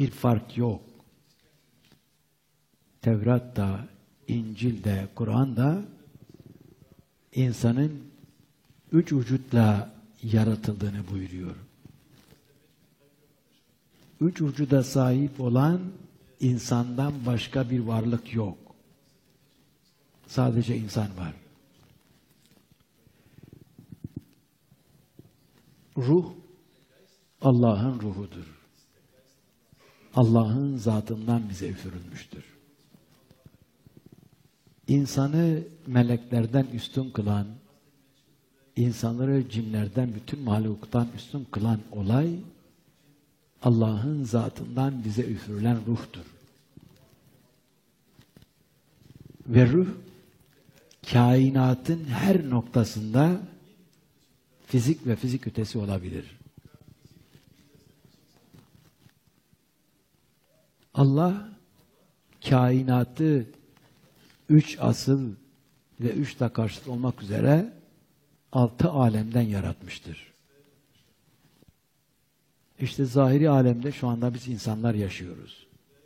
bir fark yok. Tevrat'ta, İncil'de, Kur'an'da insanın 3 vücutla yaratıldığını buyuruyor. 3 vücuda sahip olan insandan başka bir varlık yok. Sadece insan var. Ruh, Allah'ın ruhudur. Allah'ın zatından bize üfürülmüştür. İnsanı meleklerden üstün kılan, insanları cinlerden, bütün mahluktan üstün kılan olay, Allah'ın zatından bize üfürülen ruhtur. Ve ruh, kainatın her noktasında fizik ve fizik ötesi olabilir. Allah, kainatı 3 asıl ve 3 de karşıt olmak üzere 6 alemden yaratmıştır. İşte zahiri alemde şu anda biz insanlar yaşıyoruz.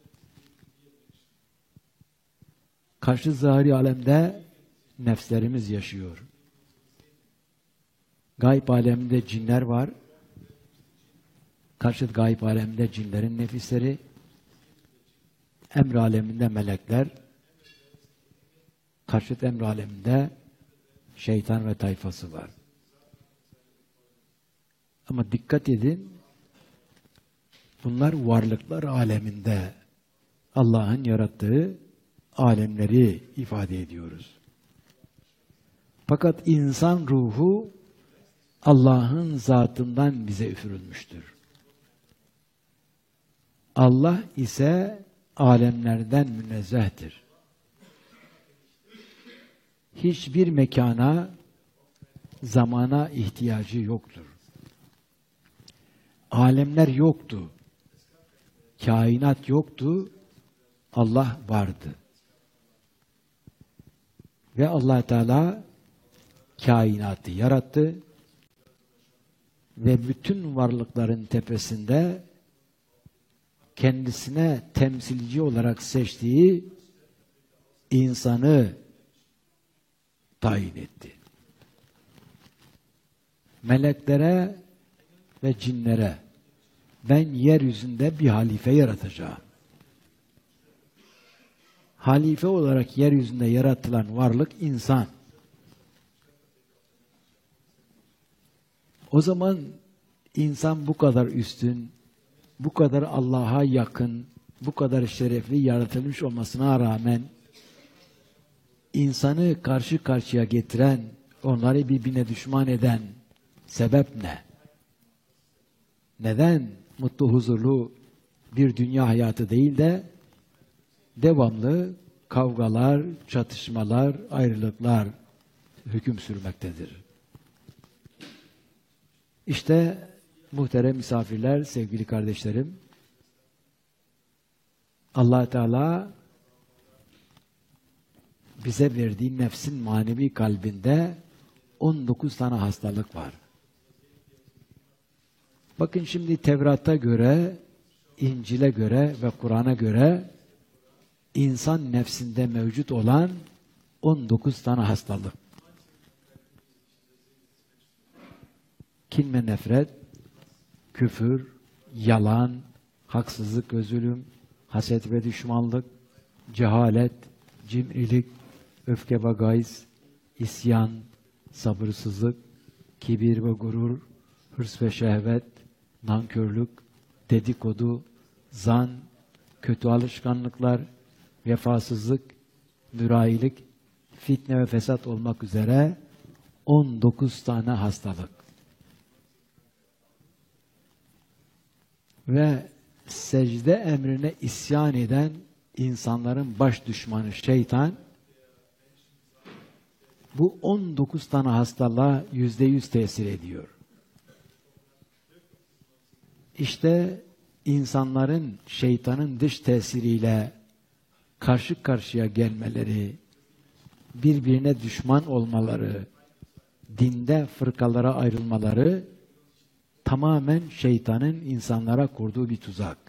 Karşı zahiri alemde nefslerimiz yaşıyor. Gayb aleminde cinler var. Karşı gayb aleminde cinlerin nefisleri, emr aleminde melekler, karşıt emr aleminde şeytan ve tayfası var. Ama dikkat edin, bunlar varlıklar aleminde Allah'ın yarattığı alemleri ifade ediyoruz. Fakat insan ruhu Allah'ın zatından bize üfürülmüştür. Allah ise alemlerden münezzehtir. Hiçbir mekana, zamana ihtiyacı yoktur. Alemler yoktu. Kainat yoktu. Allah vardı. Ve Allah Teala kainatı yarattı ve bütün varlıkların tepesinde kendisine temsilci olarak seçtiği insanı tayin etti. Meleklere ve cinlere ben yeryüzünde bir halife yaratacağım. Halife olarak yeryüzünde yaratılan varlık insan. O zaman insan bu kadar üstün, bu kadar Allah'a yakın, bu kadar şerefli yaratılmış olmasına rağmen insanı karşı karşıya getiren, onları birbirine düşman eden sebep ne? Neden mutlu, huzurlu bir dünya hayatı değil de devamlı kavgalar, çatışmalar, ayrılıklar hüküm sürmektedir? İşte muhterem misafirler, sevgili kardeşlerim, Allah Teala bize verdiği nefsin manevi kalbinde 19 tane hastalık var. Bakın şimdi Tevrat'a göre, İncil'e göre ve Kur'an'a göre insan nefsinde mevcut olan 19 tane hastalık. Kin ve nefret, küfür, yalan, haksızlık ve zulüm, haset ve düşmanlık, cehalet, cimrilik, öfke ve gayz, isyan, sabırsızlık, kibir ve gurur, hırs ve şehvet, nankörlük, dedikodu, zan, kötü alışkanlıklar, vefasızlık, mürayilik, fitne ve fesat olmak üzere 19 tane hastalık. Ve secde emrine isyan eden insanların baş düşmanı şeytan, bu 19 tane hastalığa %100 tesir ediyor. İşte insanların şeytanın dış tesiriyle karşı karşıya gelmeleri, birbirine düşman olmaları, dinde fırkalara ayrılmaları tamamen şeytanın insanlara kurduğu bir tuzak.